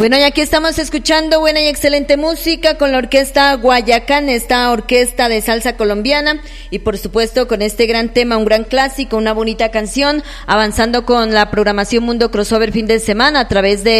Bueno, y aquí estamos escuchando buena y excelente música con la orquesta Guayacán, esta orquesta de salsa colombiana, y por supuesto con este gran tema, un gran clásico, una bonita canción, avanzando con la programación Mundo Crossover fin de semana a través de